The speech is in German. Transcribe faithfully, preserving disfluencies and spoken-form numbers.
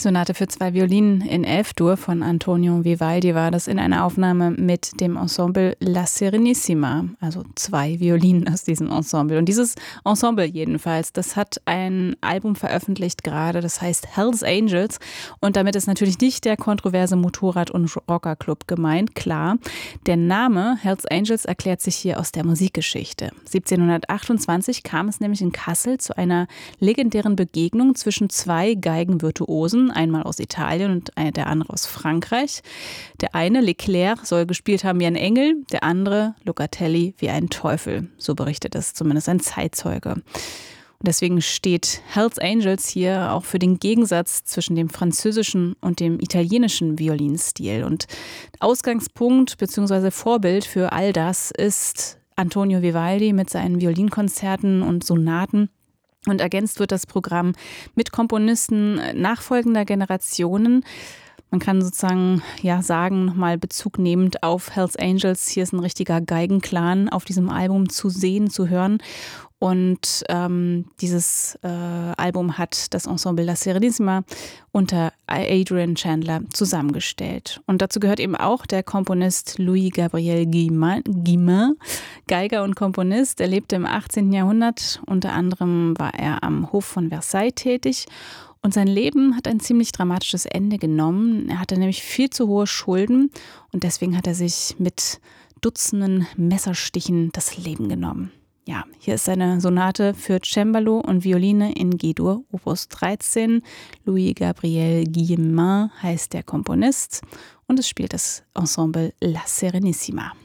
Sonate für zwei Violinen in F-Dur von Antonio Vivaldi war das in einer Aufnahme mit dem Ensemble La Serenissima, also zwei Violinen aus diesem Ensemble. Und dieses Ensemble jedenfalls, das hat ein Album veröffentlicht gerade, das heißt Hells Angels. Und damit ist natürlich nicht der kontroverse Motorrad- und Rockerclub gemeint, klar. Der Name Hells Angels erklärt sich hier aus der Musikgeschichte. siebzehnhundertachtundzwanzig kam es nämlich in Kassel zu einer legendären Begegnung zwischen zwei Geigenvirtuosen, einmal aus Italien und der andere aus Frankreich. Der eine, Leclerc, soll gespielt haben wie ein Engel, der andere, Locatelli, wie ein Teufel. So berichtet es zumindest ein Zeitzeuge. Und deswegen steht Hells Angels hier auch für den Gegensatz zwischen dem französischen und dem italienischen Violinstil. Und Ausgangspunkt bzw. Vorbild für all das ist Antonio Vivaldi mit seinen Violinkonzerten und Sonaten. Und ergänzt wird das Programm mit Komponisten nachfolgender Generationen. Man kann sozusagen ja sagen, nochmal Bezug nehmend auf Hells Angels. Hier ist ein richtiger Geigenclan auf diesem Album zu sehen, zu hören. Und ähm, dieses äh, Album hat das Ensemble La Serenissima unter Adrian Chandler zusammengestellt. Und dazu gehört eben auch der Komponist Louis-Gabriel Guillemin, Geiger und Komponist. Er lebte im achtzehnten Jahrhundert. Unter anderem war er am Hof von Versailles tätig. Und sein Leben hat ein ziemlich dramatisches Ende genommen. Er hatte nämlich viel zu hohe Schulden und deswegen hat er sich mit Dutzenden Messerstichen das Leben genommen. Ja, hier ist seine Sonate für Cembalo und Violine in G-Dur, Opus dreizehn. Louis-Gabriel Guillemin heißt der Komponist und es spielt das Ensemble La Serenissima.